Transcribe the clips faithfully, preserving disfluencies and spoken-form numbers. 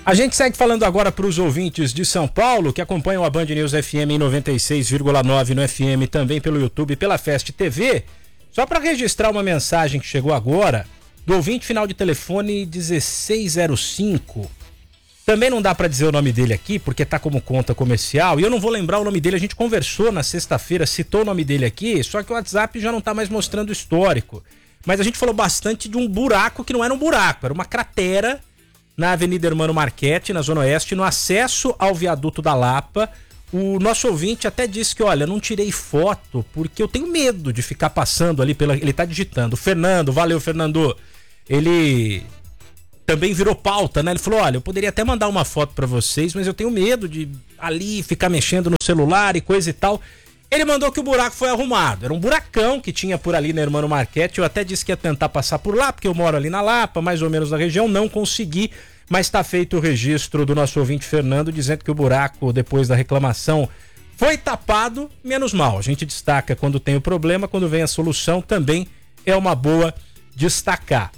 A gente segue falando agora para os ouvintes de São Paulo que acompanham a Band News F M em noventa e seis vírgula nove no F M, também pelo YouTube e pela Fest T V. Só para registrar uma mensagem que chegou agora do ouvinte final de telefone dezesseis zero cinco. Também não dá para dizer o nome dele aqui porque tá como conta comercial e eu não vou lembrar o nome dele. A gente conversou na sexta-feira, citou o nome dele aqui, só que o WhatsApp já não tá mais mostrando o histórico. Mas a gente falou bastante de um buraco que não era um buraco, era uma cratera na Avenida Hermano Marchetti, na Zona Oeste, no acesso ao viaduto da Lapa. O nosso ouvinte até disse que, olha, não tirei foto porque eu tenho medo de ficar passando ali pela... Ele tá digitando. Fernando, valeu, Fernando. Ele também virou pauta, né? Ele falou, olha, eu poderia até mandar uma foto pra vocês, mas eu tenho medo de ali ficar mexendo no celular e coisa e tal. Ele mandou que o buraco foi arrumado. Era um buracão que tinha por ali na Hermano Marchetti. Eu até disse que ia tentar passar por lá, porque eu moro ali na Lapa, mais ou menos na região. Não consegui, mas está feito o registro do nosso ouvinte Fernando, dizendo que o buraco, depois da reclamação, foi tapado. Menos mal. A gente destaca quando tem o problema, quando vem a solução, também é uma boa destacar.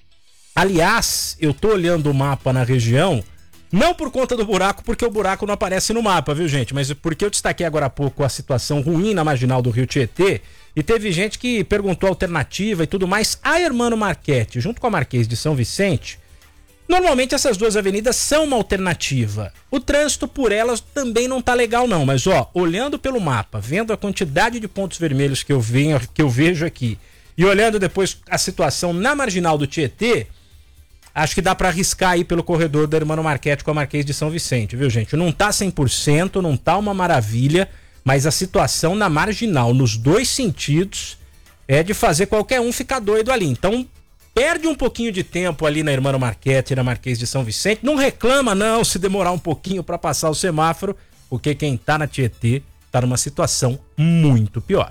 Aliás, eu tô olhando o mapa na região... Não por conta do buraco, porque o buraco não aparece no mapa, viu, gente? Mas porque eu destaquei agora há pouco a situação ruim na marginal do Rio Tietê e teve gente que perguntou alternativa e tudo mais. A Hermano Marchetti, junto com a Marquês de São Vicente, normalmente essas duas avenidas são uma alternativa. O trânsito por elas também não tá legal não, mas ó, olhando pelo mapa, vendo a quantidade de pontos vermelhos que eu, venho, que eu vejo aqui e olhando depois a situação na marginal do Tietê, acho que dá para arriscar aí pelo corredor da Hermano Marchetti com a Marquês de São Vicente, viu, gente? Não tá cem por cento, não tá uma maravilha, mas a situação na marginal, nos dois sentidos, é de fazer qualquer um ficar doido ali. Então, perde um pouquinho de tempo ali na Hermano Marchetti e na Marquês de São Vicente. Não reclama, não, se demorar um pouquinho para passar o semáforo, porque quem tá na Tietê tá numa situação muito pior.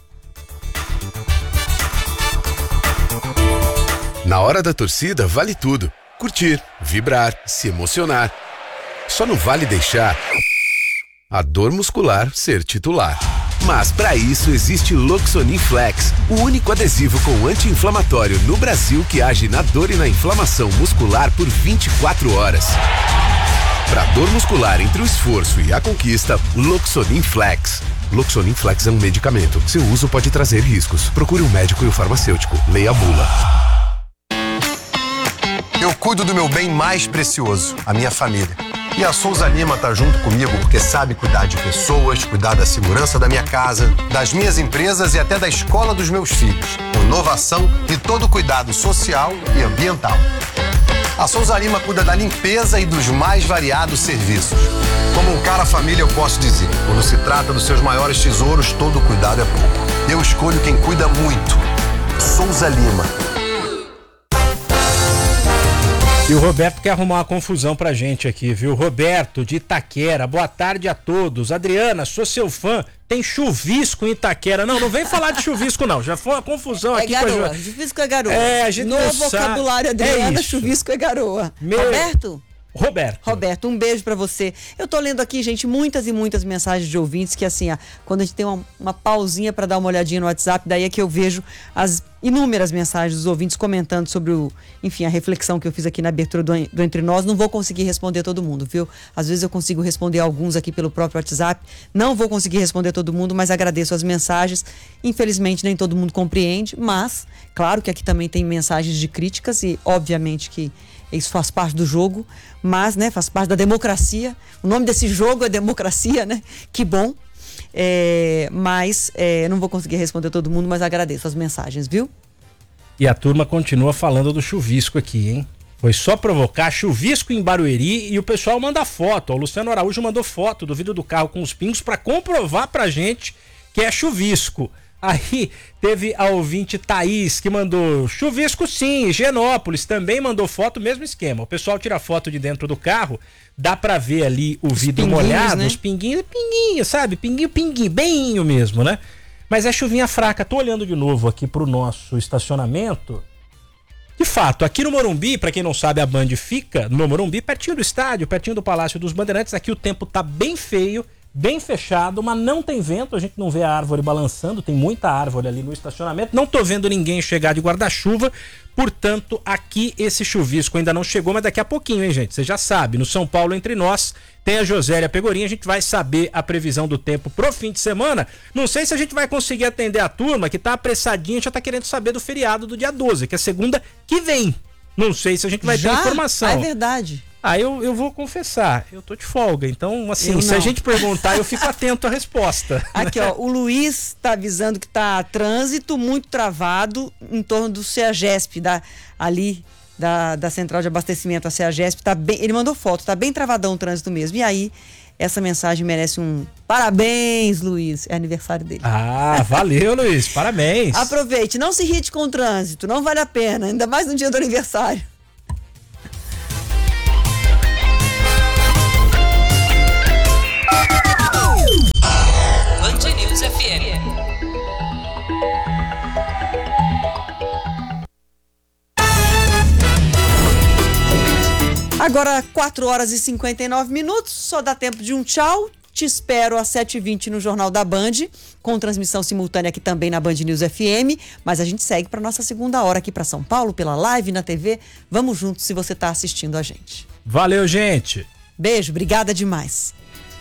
Na hora da torcida, vale tudo. Curtir, vibrar, se emocionar. Só não vale deixar a dor muscular ser titular. Mas para isso existe Loxonin Flex, o único adesivo com anti-inflamatório no Brasil que age na dor e na inflamação muscular por vinte e quatro horas. Para dor muscular entre o esforço e a conquista, Loxonin Flex. Loxonin Flex é um medicamento. Seu uso pode trazer riscos. Procure um médico e um farmacêutico. Leia a bula. Eu cuido do meu bem mais precioso, a minha família. E a Souza Lima tá junto comigo porque sabe cuidar de pessoas, cuidar da segurança da minha casa, das minhas empresas e até da escola dos meus filhos. Inovação e todo cuidado social e ambiental. A Souza Lima cuida da limpeza e dos mais variados serviços. Como um cara família, eu posso dizer, quando se trata dos seus maiores tesouros, todo cuidado é pouco. Eu escolho quem cuida muito. Souza Lima. E o Roberto quer arrumar uma confusão pra gente aqui, viu? Roberto, de Itaquera, boa tarde a todos. Adriana, sou seu fã, tem chuvisco em Itaquera. Não, não vem falar de chuvisco não, já foi uma confusão é aqui. Garoa, com a... chuvisco é garoa. É, a gente no não vocabulário sabe. Adriana, é chuvisco é garoa. Meu... Roberto? Roberto. Roberto, um beijo pra você. Eu tô lendo aqui, gente, muitas e muitas mensagens de ouvintes que, assim, ó, quando a gente tem uma, uma pausinha pra dar uma olhadinha no WhatsApp, daí é que eu vejo as inúmeras mensagens dos ouvintes comentando sobre o, enfim, a reflexão que eu fiz aqui na abertura do, do Entre Nós. Não vou conseguir responder todo mundo, viu? Às vezes eu consigo responder alguns aqui pelo próprio WhatsApp. Não vou conseguir responder todo mundo, mas agradeço as mensagens. Infelizmente, nem todo mundo compreende, mas, claro que aqui também tem mensagens de críticas e, obviamente, que isso faz parte do jogo, mas, né, faz parte da democracia. O nome desse jogo é democracia, né? Que bom. É, mas é, não vou conseguir responder todo mundo, mas agradeço as mensagens, viu? E a turma continua falando do chuvisco aqui, hein? Foi só provocar chuvisco em Barueri e o pessoal manda foto. O Luciano Araújo mandou foto do vidro do carro com os pingos para comprovar pra gente que é chuvisco. Aí teve a ouvinte Thaís que mandou chuvisco sim, Higienópolis também mandou foto, mesmo esquema. O pessoal tira foto de dentro do carro, dá pra ver ali o os vidro molhado, né? os pinguinhos, pinguinho, sabe? Pinguinho, pinguinho, bem mesmo, né? Mas é chuvinha fraca. Tô olhando de novo aqui pro nosso estacionamento. De fato, aqui no Morumbi, pra quem não sabe, a Band fica no Morumbi, pertinho do estádio, pertinho do Palácio dos Bandeirantes. Aqui o tempo tá bem feio, bem fechado, mas não tem vento, a gente não vê a árvore balançando, tem muita árvore ali no estacionamento, não tô vendo ninguém chegar de guarda-chuva, portanto, aqui esse chuvisco ainda não chegou, mas daqui a pouquinho, hein, gente? Você já sabe, no São Paulo Entre Nós, tem a Josélia Pegorinha, a gente vai saber a previsão do tempo pro fim de semana. Não sei se a gente vai conseguir atender a turma que tá apressadinha, já tá querendo saber do feriado do dia doze, que é segunda que vem. Não sei se a gente vai já? ter informação. Ah, é verdade. Ah, eu, eu vou confessar, eu tô de folga, então assim, se a gente perguntar, eu fico atento à resposta. Aqui, ó, o Luiz tá avisando que tá trânsito muito travado em torno do CEAGESP, da, ali da, da central de abastecimento, a CEAGESP, tá bem, ele mandou foto, tá bem travadão o trânsito mesmo, e aí essa mensagem merece um parabéns, Luiz, é aniversário dele. Ah, valeu, Luiz, parabéns. Aproveite, não se irrite com o trânsito, não vale a pena, ainda mais no dia do aniversário. Band News F M. Agora, quatro horas e cinquenta e nove minutos, só dá tempo de um tchau. Te espero às sete e vinte no Jornal da Band, com transmissão simultânea aqui também na Band News F M, mas a gente segue para nossa segunda hora aqui para São Paulo, pela live na T V. Vamos juntos se você está assistindo a gente. Valeu, gente. Beijo, obrigada demais.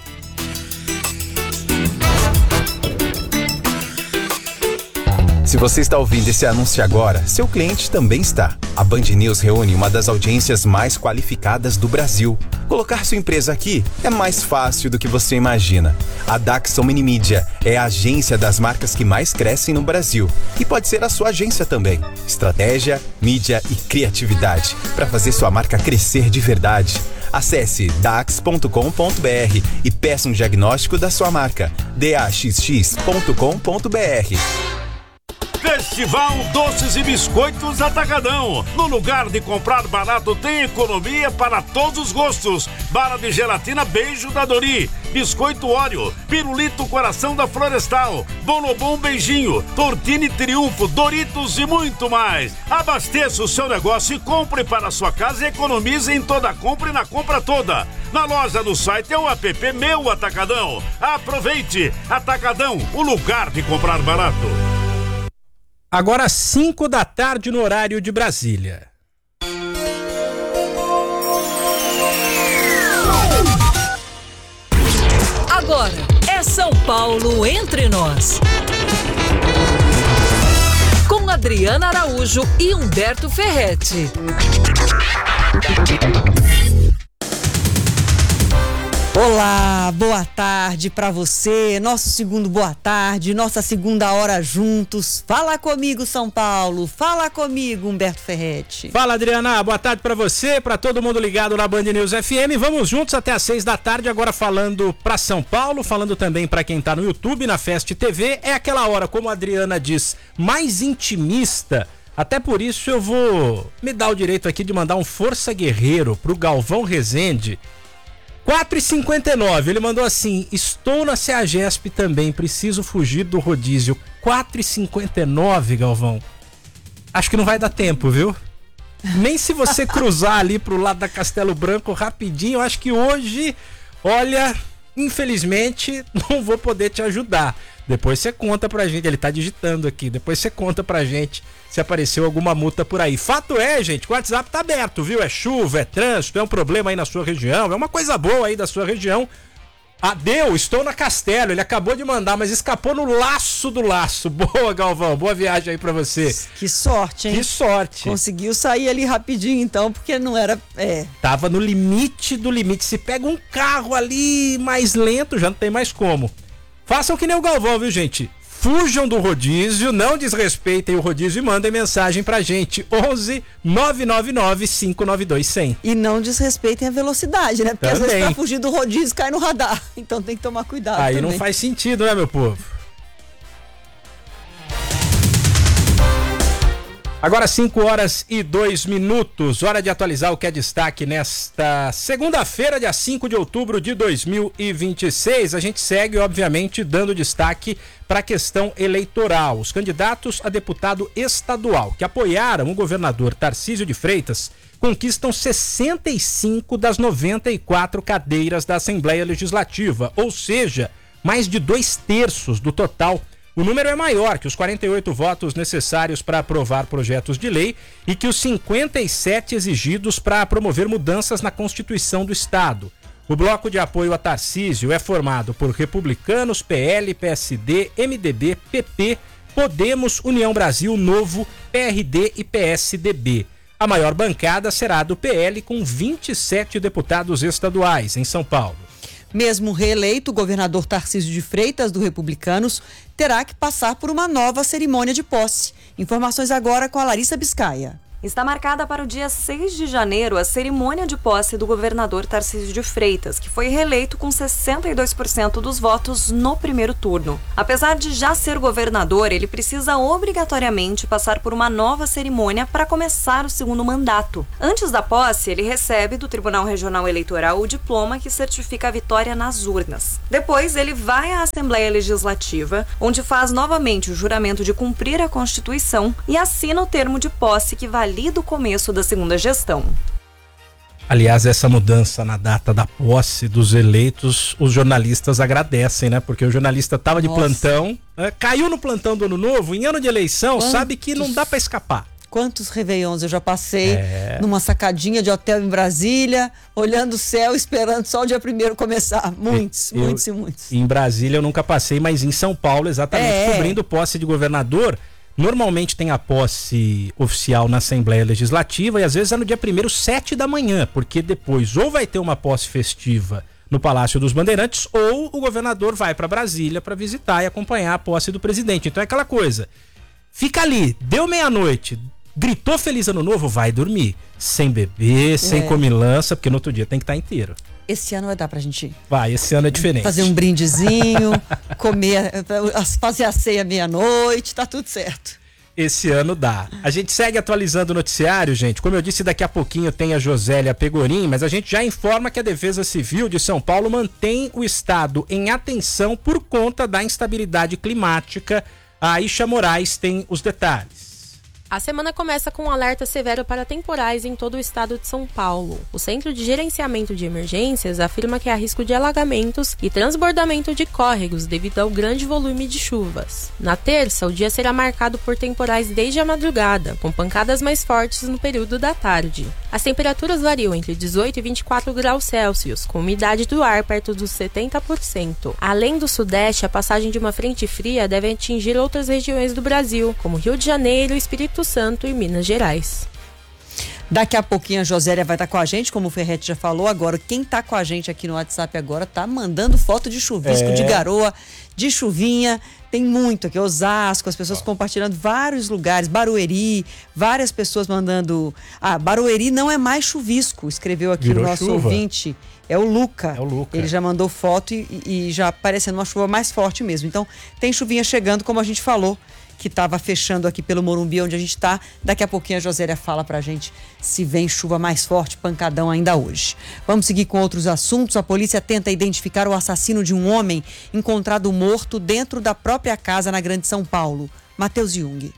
Se você está ouvindo esse anúncio agora, seu cliente também está. A Band News reúne uma das audiências mais qualificadas do Brasil. Colocar sua empresa aqui é mais fácil do que você imagina. A Daxon Mini Mídia é a agência das marcas que mais crescem no Brasil. E pode ser a sua agência também. Estratégia, mídia e criatividade para fazer sua marca crescer de verdade. Acesse dax ponto com ponto b r e peça um diagnóstico da sua marca. d a x x ponto com ponto b r. Festival Doces e Biscoitos Atacadão. No lugar de comprar barato, tem economia para todos os gostos. Bala de gelatina Beijo da Dori, Biscoito Oreo, Pirulito Coração da Florestal, Bonobom Beijinho, Tortini Triunfo, Doritos e muito mais. Abasteça o seu negócio e compre para sua casa e economize em toda compra e na compra toda. Na loja, no site é o app Meu Atacadão. Aproveite! Atacadão, o lugar de comprar barato. Agora cinco da tarde no horário de Brasília. Agora é São Paulo Entre Nós. Com Adriana Araújo e Humberto Ferretti. Olá, boa tarde para você, nosso segundo boa tarde, nossa segunda hora juntos. Fala comigo, São Paulo, fala comigo, Humberto Ferretti. Fala, Adriana, boa tarde para você, para todo mundo ligado na Band News F M. Vamos juntos até às seis da tarde, agora falando para São Paulo, falando também para quem tá no YouTube, na Fest T V. É aquela hora, como a Adriana diz, mais intimista. Até por isso eu vou me dar o direito aqui de mandar um força guerreiro pro Galvão Rezende. quatro e cinquenta e nove, ele mandou assim: estou na CEAGESP também, preciso fugir do rodízio. Quatro e cinquenta e nove, Galvão. Acho que não vai dar tempo, viu? Nem se você cruzar ali pro lado da Castelo Branco rapidinho, eu acho que hoje, olha, infelizmente não vou poder te ajudar. Depois você conta pra gente, ele tá digitando aqui, depois você conta pra gente se apareceu alguma multa por aí. Fato é, gente, que o WhatsApp tá aberto, viu? É chuva, é trânsito, é um problema aí na sua região, é uma coisa boa aí da sua região. Adeu, estou na Castelo, ele acabou de mandar, mas escapou no laço do laço. Boa, Galvão, boa viagem aí pra você. Que sorte, hein? Que sorte. Conseguiu sair ali rapidinho então, porque não era... É. Tava no limite do limite. Se pega um carro ali mais lento, já não tem mais como. Façam que nem o Galvão, viu, gente? Fujam do rodízio, não desrespeitem o rodízio e mandem mensagem pra gente. onze nove nove nove cinco nove dois cem. E não desrespeitem a velocidade, né? Porque também. Às vezes pra fugir do rodízio cai no radar. Então tem que tomar cuidado. Aí também. Não faz sentido, né, meu povo? Agora cinco horas e dois minutos, hora de atualizar o que é destaque nesta segunda-feira, dia cinco de outubro de dois mil e vinte e seis. A gente segue, obviamente, dando destaque para a questão eleitoral. Os candidatos a deputado estadual que apoiaram o governador Tarcísio de Freitas conquistam sessenta e cinco das noventa e quatro cadeiras da Assembleia Legislativa, ou seja, mais de dois terços do total. O número é maior que os quarenta e oito votos necessários para aprovar projetos de lei e que os cinquenta e sete exigidos para promover mudanças na Constituição do Estado. O bloco de apoio a Tarcísio é formado por republicanos, P L, P S D, M D B, P P, Podemos, União Brasil, Novo, P R D e P S D B. A maior bancada será a do P L, com vinte e sete deputados estaduais em São Paulo. Mesmo reeleito, o governador Tarcísio de Freitas, do Republicanos, terá que passar por uma nova cerimônia de posse. Informações agora com a Larissa Biscaia. Está marcada para o dia seis de janeiro a cerimônia de posse do governador Tarcísio de Freitas, que foi reeleito com sessenta e dois por cento dos votos no primeiro turno. Apesar de já ser governador, ele precisa obrigatoriamente passar por uma nova cerimônia para começar o segundo mandato. Antes da posse, ele recebe do Tribunal Regional Eleitoral o diploma que certifica a vitória nas urnas. Depois, ele vai à Assembleia Legislativa, onde faz novamente o juramento de cumprir a Constituição e assina o termo de posse que valida do começo da segunda gestão. Aliás, essa mudança na data da posse dos eleitos, os jornalistas agradecem, né? Porque o jornalista estava de plantão, né? Caiu no plantão do Ano Novo, em ano de eleição, Quantos... sabe que não dá para escapar. Quantos réveillons eu já passei é... numa sacadinha de hotel em Brasília, olhando o céu, esperando só o dia primeiro começar. Muitos, eu, muitos e muitos. Em Brasília eu nunca passei, mas em São Paulo, exatamente, é... cobrindo posse de governador. Normalmente tem a posse oficial na Assembleia Legislativa e às vezes é no dia primeiro, sete da manhã, porque depois ou vai ter uma posse festiva no Palácio dos Bandeirantes ou o governador vai para Brasília para visitar e acompanhar a posse do presidente. Então é aquela coisa, fica ali, deu meia-noite, gritou Feliz Ano Novo, vai dormir, sem beber, sem é. comilança, porque no outro dia tem que estar inteiro. Esse ano vai dar pra gente... Vai, esse ano é diferente. Fazer um brindezinho, comer, fazer a ceia meia-noite, tá tudo certo. Esse ano dá. A gente segue atualizando o noticiário, gente. Como eu disse, daqui a pouquinho tem a Josélia Pegorim, mas a gente já informa que a Defesa Civil de São Paulo mantém o estado em atenção por conta da instabilidade climática. A Isha Moraes tem os detalhes. A semana começa com um alerta severo para temporais em todo o estado de São Paulo. O Centro de Gerenciamento de Emergências afirma que há risco de alagamentos e transbordamento de córregos devido ao grande volume de chuvas. Na terça, o dia será marcado por temporais desde a madrugada, com pancadas mais fortes no período da tarde. As temperaturas variam entre dezoito e vinte e quatro graus Celsius, com umidade do ar perto dos setenta por cento. Além do sudeste, a passagem de uma frente fria deve atingir outras regiões do Brasil, como Rio de Janeiro, Espírito Santo e Minas Gerais. Daqui a pouquinho a Josélia vai estar com a gente, como o Ferretti já falou. Agora, quem está com a gente aqui no WhatsApp agora tá mandando foto de chuvisco, é. de garoa, de chuvinha. Tem muito aqui, Osasco, as pessoas oh. compartilhando vários lugares, Barueri, várias pessoas mandando... Ah, Barueri não é mais chuvisco, escreveu aqui Virou o nosso chuva. ouvinte. É o Luca. É o Luca. Ele já mandou foto e, e já aparecendo uma chuva mais forte mesmo. Então, tem chuvinha chegando, como a gente falou, que estava fechando aqui pelo Morumbi, onde a gente está. Daqui a pouquinho a Josélia fala pra gente se vem chuva mais forte, pancadão ainda hoje. Vamos seguir com outros assuntos. A polícia tenta identificar o assassino de um homem encontrado morto dentro da própria casa na Grande São Paulo. Matheus Jung.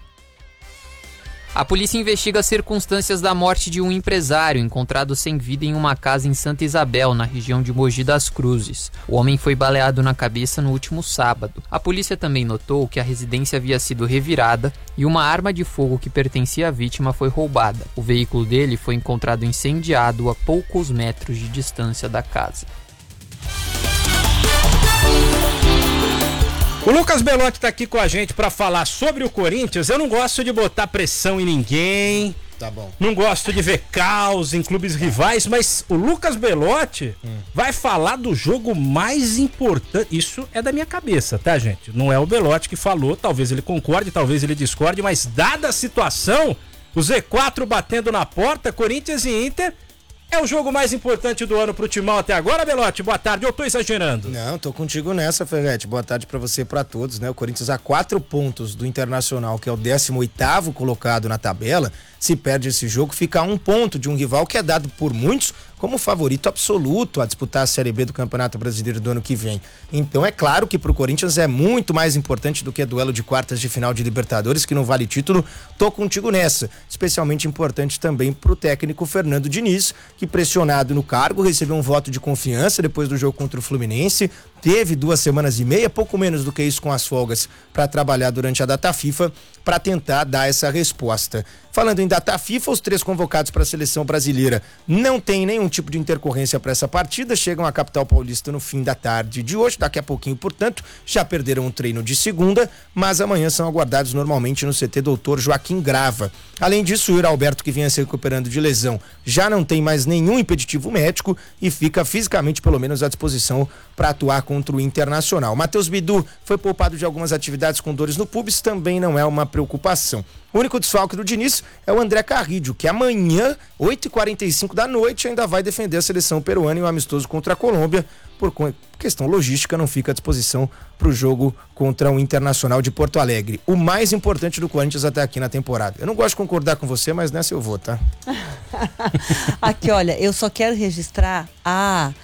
A polícia investiga as circunstâncias da morte de um empresário encontrado sem vida em uma casa em Santa Isabel, na região de Mogi das Cruzes. O homem foi baleado na cabeça no último sábado. A polícia também notou que a residência havia sido revirada e uma arma de fogo que pertencia à vítima foi roubada. O veículo dele foi encontrado incendiado a poucos metros de distância da casa. O Lucas Belotti tá aqui com a gente para falar sobre o Corinthians. Eu não gosto de botar pressão em ninguém. Tá bom. Não gosto de ver caos em clubes rivais, mas o Lucas Belotti hum. vai falar do jogo mais importante. Isso é da minha cabeça, tá, gente? Não é o Belotti que falou, talvez ele concorde, talvez ele discorde, mas dada a situação, o Z quatro batendo na porta, Corinthians e Inter... É o jogo mais importante do ano pro Timão até agora, Belotti? Boa tarde, eu tô exagerando. Não, tô contigo nessa, Ferretti. Boa tarde pra você e pra todos, né? O Corinthians a quatro pontos do Internacional, que é o décimo oitavo colocado na tabela, Se perde esse jogo, fica a um ponto de um rival que é dado por muitos como favorito absoluto a disputar a Série B do Campeonato Brasileiro do ano que vem. Então é claro que pro Corinthians é muito mais importante do que duelo de quartas de final de Libertadores, que não vale título. Tô contigo nessa. Especialmente importante também pro técnico Fernando Diniz, que pressionado no cargo, recebeu um voto de confiança depois do jogo contra o Fluminense. Teve duas semanas e meia, pouco menos do que isso com as folgas, para trabalhar durante a data FIFA, para tentar dar essa resposta. Falando em data FIFA, os três convocados para a seleção brasileira não têm nenhum tipo de intercorrência para essa partida, chegam à capital paulista no fim da tarde de hoje, daqui a pouquinho, portanto, já perderam o treino de segunda, mas amanhã são aguardados normalmente no C T Doutor Joaquim Grava. Além disso, o Yuri Alberto, que vinha se recuperando de lesão, já não tem mais nenhum impeditivo médico e fica fisicamente, pelo menos, à disposição para atuar contra o Internacional. Matheus Bidu foi poupado de algumas atividades com dores no pubis, também não é uma preocupação. O único desfalque do Diniz é o André Carrillo, que amanhã, oito e quarenta e cinco da noite, ainda vai defender a seleção peruana em um amistoso contra a Colômbia. Por questão logística, não fica à disposição para o jogo contra o Internacional de Porto Alegre. O mais importante do Corinthians até aqui na temporada. Eu não gosto de concordar com você, mas nessa eu vou, tá? Aqui, olha, eu só quero registrar a...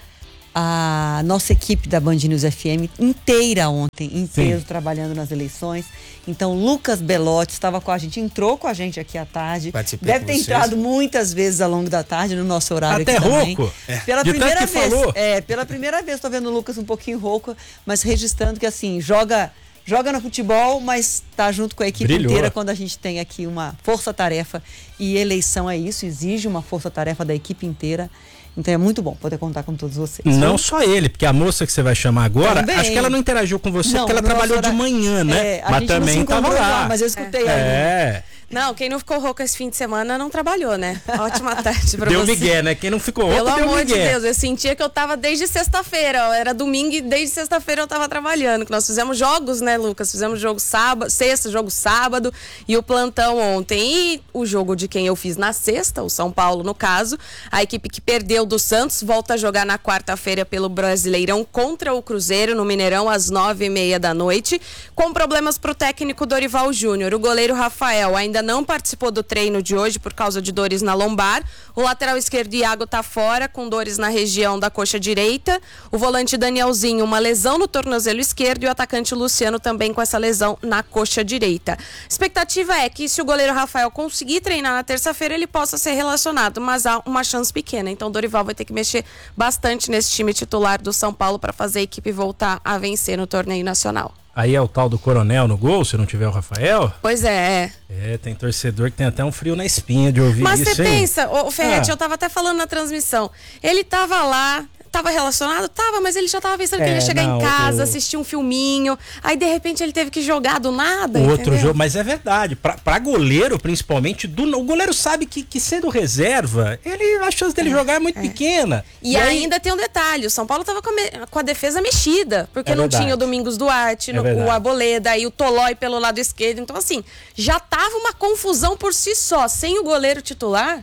a nossa equipe da Band News F M inteira ontem, inteiro, Sim. trabalhando nas eleições. Então, Lucas Belotti estava com a gente, entrou com a gente aqui à tarde. Participei Deve ter vocês. entrado muitas vezes ao longo da tarde no nosso horário Até aqui também. rouco. É. Pela De primeira tanto que vez. falou. É, pela primeira vez estou vendo o Lucas um pouquinho rouco, mas registrando que assim, joga, joga no futebol, mas tá junto com a equipe Brilhou. inteira quando a gente tem aqui uma força-tarefa. E eleição é isso, exige uma força-tarefa da equipe inteira. Então é muito bom poder contar com todos vocês. Não viu? só ele, porque a moça que você vai chamar agora, Também. acho que ela não interagiu com você Não, porque ela no trabalhou nosso de horário- manhã, né? É, a Mas gente não também se estava encontrou lá. lá, mas eu escutei aí. É. Não, quem não ficou rouco esse fim de semana não trabalhou, né? Ótima tarde pra Deu você. migué, né? Quem não ficou rouco, Pelo deu amor de migué. Deus, eu sentia que eu tava desde sexta-feira, ó, era domingo e desde sexta-feira eu tava trabalhando, que nós fizemos jogos, né, Lucas? Fizemos jogo sábado, sexta, jogo sábado e o plantão ontem. E o jogo de quem eu fiz na sexta, o São Paulo no caso, a equipe que perdeu do Santos volta a jogar na quarta-feira pelo Brasileirão contra o Cruzeiro no Mineirão às nove e meia da noite, com problemas pro técnico Dorival Júnior. O goleiro Rafael ainda não participou do treino de hoje por causa de dores na lombar. O lateral esquerdo Iago tá fora com dores na região da coxa direita. O volante Danielzinho, uma lesão no tornozelo esquerdo, e o atacante Luciano também com essa lesão na coxa direita. Expectativa é que se o goleiro Rafael conseguir treinar na terça-feira, ele possa ser relacionado, mas há uma chance pequena. Então o Dorival vai ter que mexer bastante nesse time titular do São Paulo para fazer a equipe voltar a vencer no torneio nacional. Aí é o tal do Coronel no gol, se não tiver o Rafael? Pois é, é. É, tem torcedor que tem até um frio na espinha de ouvir Mas isso, você hein? pensa, o Ferretti, Ah. eu tava até falando na transmissão, ele tava lá, tava relacionado? Tava, mas ele já tava pensando que É, ele ia chegar não, em casa, o- assistir um filminho, aí de repente ele teve que jogar do nada, O outro entendeu? jogo, mas é verdade, pra, pra goleiro principalmente, do, o goleiro sabe que, que sendo reserva, ele, a chance dele jogar é muito pequena. E, aí- ainda tem um detalhe, o São Paulo tava com a, me- com a defesa mexida, porque É não verdade. tinha o Domingos Duarte, É no- verdade. o Arboleda e o Tolói pelo lado esquerdo, então assim, já tava uma confusão por si só, sem o goleiro titular.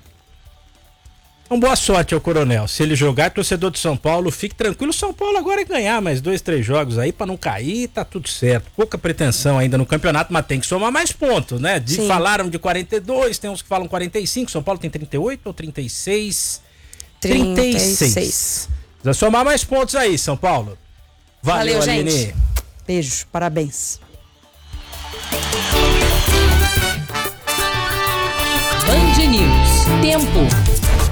Então, boa sorte ao Coronel. Se ele jogar, torcedor de São Paulo, fique tranquilo. São Paulo agora é ganhar mais dois, três jogos aí pra não cair, tá tudo certo. Pouca pretensão ainda no campeonato, mas tem que somar mais pontos, né? De, Sim. falaram de quarenta e dois, tem uns que falam quarenta e cinco. São Paulo tem trinta e oito ou trinta e seis? trinta e trinta e seis. seis. Precisa somar mais pontos aí, São Paulo. Valeu, Valeu, Aline. gente. Beijo, parabéns. Band News. Tempo.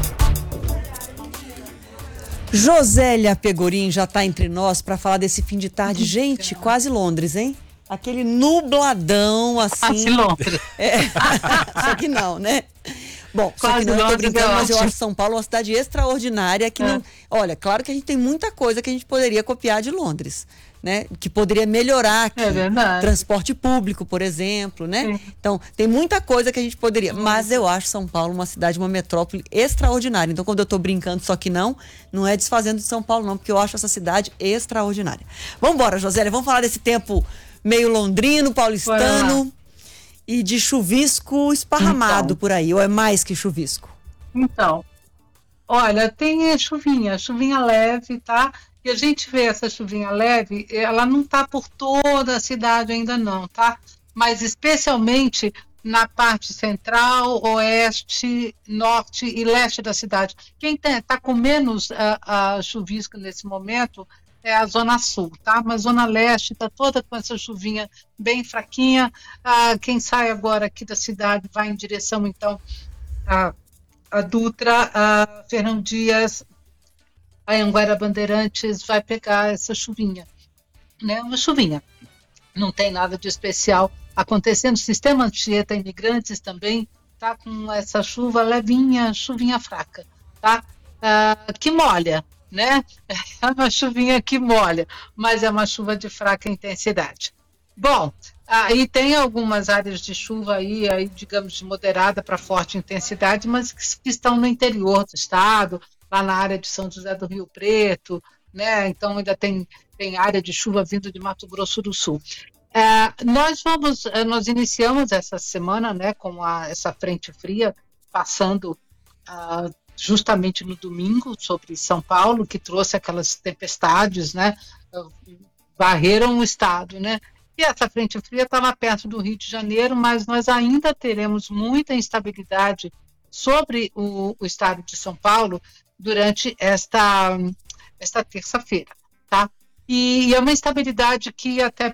Josélia Pegorim já está entre nós para falar desse fim de tarde. Gente, quase Londres, hein? Aquele nubladão assim. Quase Londres. É. Só que não, né? Bom, só Quase que não, eu tô Londres, brincando, é mas eu ótimo. acho São Paulo uma cidade extraordinária que É. não... Olha, claro que a gente tem muita coisa que a gente poderia copiar de Londres, né? Que poderia melhorar aqui. É verdade. Transporte público, por exemplo, né? Sim. Então, tem muita coisa que a gente poderia. Mas eu acho São Paulo uma cidade, uma metrópole extraordinária. Então, quando eu tô brincando, só que não, não é desfazendo de São Paulo, não, porque eu acho essa cidade extraordinária. Vamos embora, Josélia, vamos falar desse tempo meio londrino, paulistano e de chuvisco esparramado Então. por aí, ou é mais que chuvisco? Então, olha, tem a chuvinha, chuvinha leve, tá? E a gente vê essa chuvinha leve, ela não tá por toda a cidade ainda não, tá? Mas especialmente na parte central, oeste, norte e leste da cidade. Quem está com menos a, a chuvisco nesse momento é a Zona Sul, tá? Mas a Zona Leste está toda com essa chuvinha bem fraquinha. Ah, quem sai agora aqui da cidade vai em direção, então, a, a Dutra, a Fernão Dias, a Anguera Bandeirantes, vai pegar essa chuvinha, né? Uma chuvinha. Não tem nada de especial acontecendo. O sistema Anchieta Imigrantes também está com essa chuva levinha, chuvinha fraca, tá? Ah, que molha, né? É uma chuvinha que molha, mas é uma chuva de fraca intensidade. Bom, aí tem algumas áreas de chuva aí, aí digamos, de moderada para forte intensidade, mas que estão no interior do estado, lá na área de São José do Rio Preto, né? Então ainda tem, tem área de chuva vindo de Mato Grosso do Sul. É, nós vamos, nós iniciamos essa semana, né, com a, essa frente fria passando uh, justamente no domingo sobre São Paulo, que trouxe aquelas tempestades, né, varreram o estado, né, e essa frente fria estava perto do Rio de Janeiro, mas nós ainda teremos muita instabilidade sobre o, o estado de São Paulo durante esta, esta terça-feira, tá? E é uma instabilidade que até